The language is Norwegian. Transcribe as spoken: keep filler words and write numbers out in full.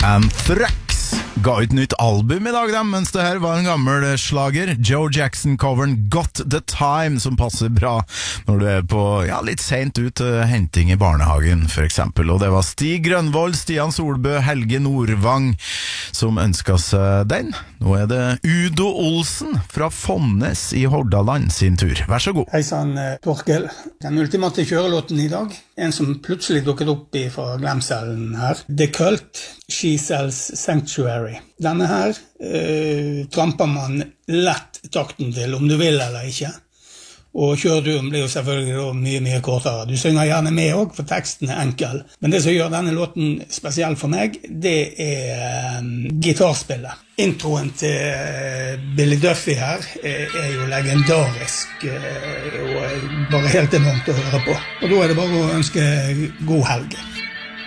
Anthrax ga ut nytt album i dag, da, mens det her var en gammel slager. Joe Jackson-coveren Got the Time, som passer bra når du er på ja, litt sent ut uh, henting i barnehagen, for eksempel. Og det var Stig Grønvold, Stian Solbø, Helge Nordvang som ønsket seg den. Nå er det Udo Olsen fra Fonnes i Hordaland sin tur. Vær så god. Hei sann, Torkel. Den ultimate kjørelåten i dag, en som plutselig dukket opp i fra glemselen her. The Cult, She Sells Sanctuary. Denne her eh, tramper man lett takten til, om du vil eller ikke. Og kjøreturen blir jo selvfølgelig mye, mye kortere. Du synger gjerne med også, for teksten er enkel. Men det som gjør denne låten spesiell for meg, det er um, gitarspillet. Introen til uh, Billy Duffy her er, er jo legendarisk uh, og bare helt enormt å høre på. Og da er det bare å ønske god helg.